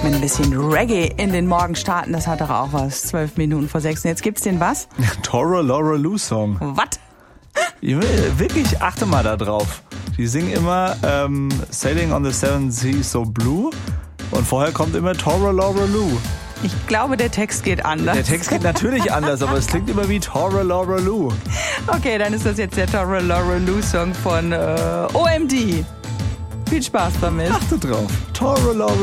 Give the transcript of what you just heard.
Mit ein bisschen Reggae in den Morgen starten, das hat doch auch was. 12 Minuten vor 6. Und jetzt gibt's den was? Tora Laura Lou Song. Was? Wirklich, achte mal da drauf. Die singen immer Sailing on the Seven Seas So Blue und vorher kommt immer Tora Laura Lou. Ich glaube, der Text geht anders. Der Text geht natürlich anders, aber es klingt immer wie Tora Laura Lou. Okay, dann ist das jetzt der Tora Laura Lou Song von OMD. Viel Spaß damit. Achte drauf. Tora Laura